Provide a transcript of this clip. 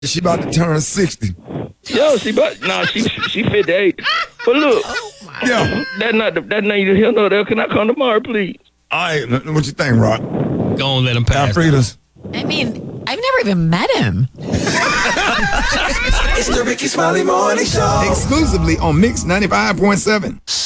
She about to turn 60. Yo, she 58. But look, Yeah. that's neither here nor there. Can I come tomorrow, please? All right. What you think, Rock? Go on, let him pass. Alfreda's. I mean, I've never even met him. It's the Ricky Smiley Morning Show. Exclusively on Mix 95.7.